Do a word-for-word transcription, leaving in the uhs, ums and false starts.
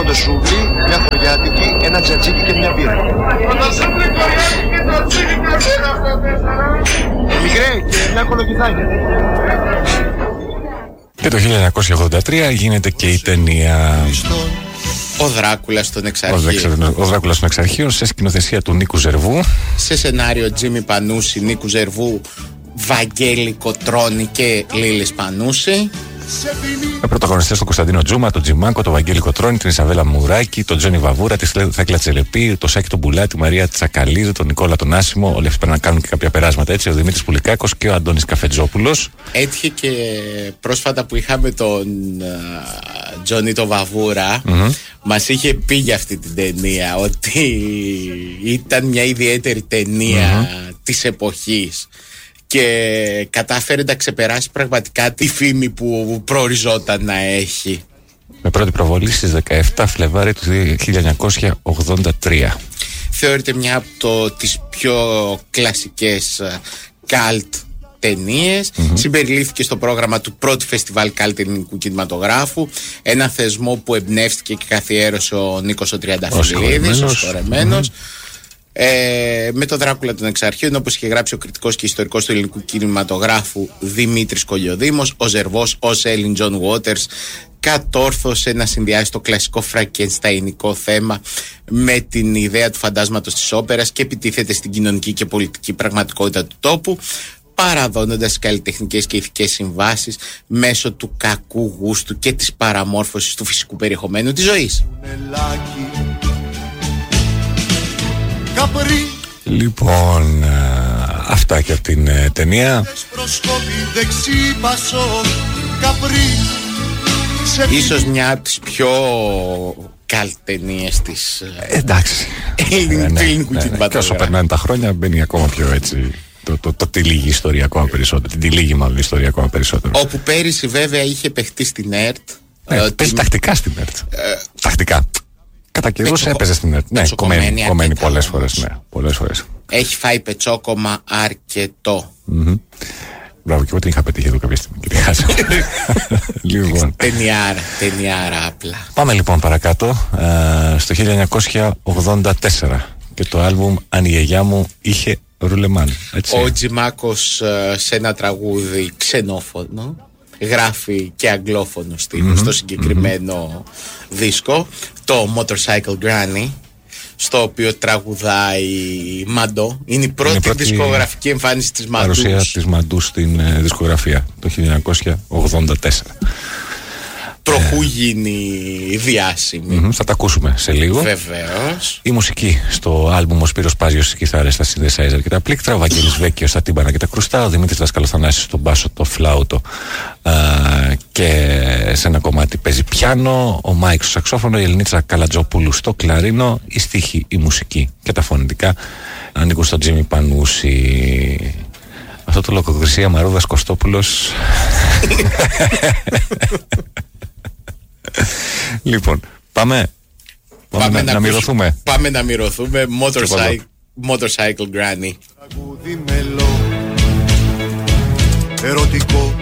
το σούβλι, μια χωριάτικη, ένα τζατζίκι και μια μπύρα. Το σούβλι, το γιάκι και το τζατζίκι και μπύρα αυτό τέσσερα. Μικρέ και μια κολοκυθάκια. Και το χίλια εννιακόσια ογδόντα τρία γίνεται και η ταινία Ο Δράκουλας στον Εξαρχείο. Ο Δράκουλας στον Εξαρχείο, σε σκηνοθεσία του Νίκου Ζερβού. Σε σενάριο Τζίμι Πανούση, Νίκου Ζερβού, Βαγγέλη Κοτρώνη και Λίλης Πανούση. Με πρωταγωνιστές τον Κωνσταντίνο Τζούμα, τον Τζιμάκο, τον Βαγγέλη Κοτρώνη, την Ισαβέλα Μουράκη, τον Τζόνι Βαβούρα, τη Θέκλα Τσελεπή, τον Σάκη τον Μπουλά, τη Μαρία Τσακαλίδη, τον Νικόλα τον Άσιμο. Όλοι αυτοί πρέπει να κάνουν και κάποια περάσματα έτσι. Ο Δημήτρης Πουλικάκος και ο Αντώνης Καφετζόπουλος. Έτυχε και πρόσφατα που είχαμε τον uh, Τζόνι τον Βαβούρα, mm-hmm. μας είχε πει για αυτή την ταινία ότι ήταν μια ιδιαίτερη ταινία mm-hmm. της εποχής. Και κατάφερε να ξεπεράσει πραγματικά τη φήμη που προοριζόταν να έχει. Με πρώτη προβολή στις δεκαεφτά Φλεβάρι του χίλια εννιακόσια ογδόντα τρία. Θεωρείται μια από το, τις πιο κλασικές καλτ ταινίες. Mm-hmm. Συμπεριλήφθηκε στο πρόγραμμα του πρώτου φεστιβάλ καλτ ελληνικού κινηματογράφου. Ένα θεσμό που εμπνεύστηκε και καθιέρωσε ο Νίκος ο Τριανταφυλλίδης, ο συγχωρεμένος. Ε, με τον Δράκουλα των Εξαρχείων, όπως είχε γράψει ο κριτικός και ιστορικός του ελληνικού κινηματογράφου Δημήτρης Κολιοδήμος, ο Ζερβός ως Έλλην Τζον Βότερς κατόρθωσε να συνδυάσει το κλασικό φραγκενσταϊνικό θέμα με την ιδέα του φαντάσματος της όπερας και επιτίθεται στην κοινωνική και πολιτική πραγματικότητα του τόπου, παραδώνοντας καλλιτεχνικές και ηθικές συμβάσεις μέσω του κακού γούστου και της παραμόρφωσης του φυσικού περιεχομένου της ζωής. Λοιπόν, αυτά και από την ε, ταινία. Ίσως μια από τις πιο καλ ταινίες της ε, εντάξει ελληνικού κινηματογράφου. Και όσο περνάνε τα χρόνια μπαίνει ακόμα πιο έτσι το, το, το τυλίγει ιστορία ακόμα περισσότερο. Την τυλίγει μάλλον ιστορία ακόμα περισσότερο. Όπου πέρυσι βέβαια είχε παιχτεί στην ΕΡΤ. Ναι, ε, παίζει με... τακτικά στην ΕΡΤ. Ε, τακτικά. Κατά καιρούς έπαιζε στην ΕΡΤ. Ναι, κομμένη, κομμένη πολλές φορές. Ναι, πολλές φορές. Έχει φάει πετσόκομα αρκετό. Mm-hmm. Μπράβο, και εγώ την είχα πετύχει εδώ κάποια στιγμή. Και λοιπόν. Ταινιάρα, ταινιάρα απλά. Πάμε λοιπόν παρακάτω. Ε, στο χίλια εννιακόσια ογδόντα τέσσερα και το άλμπουμ «Αν η γιαγιά μου είχε ρουλεμάν». Έτσι. Ο Τζιμάκος σε ένα τραγούδι ξενόφωνο γράφει και αγγλόφωνο στίχο mm-hmm. στο συγκεκριμένο mm-hmm. δίσκο, το Motorcycle Granny, στο οποίο τραγουδάει Μαντό. Είναι η πρώτη, είναι η πρώτη δισκογραφική εμφάνιση της Μαντού. Παρουσία της Μαντού στην ε, δισκογραφία το χίλια εννιακόσια ογδόντα τέσσερα. Τροχού γίνει διάσημη. Mm-hmm, θα τα ακούσουμε σε λίγο. Βεβαίως. Η μουσική στο άλμπουμ, ο Σπύρος Πάζιος στις κιθάρες, στα synthesizer και τα πλήκτρα, ο Βαγγέλης Βέκκιος στα τύμπανα και τα κρουστά, ο Δημήτρης Δασκαλοθανάσης στον μπάσο, το φλάουτο α, και σε ένα κομμάτι παίζει πιάνο, ο Μάικς στο σαξόφωνο, η Ελληνίτσα Καλατζόπουλου στο κλαρίνο, η στίχη, η μουσική και τα φωνητικά ανήκουν στον Τζίμι Πανούση. Αυτό το λογοκρισία Μαρούδας Κωστόπουλος. Λοιπόν, πάμε. Πάμε, πάμε να, να, να μυρωθούμε. Πάμε να μυρωθούμε. Motorcycle, motorcycle Granny. Ερωτικό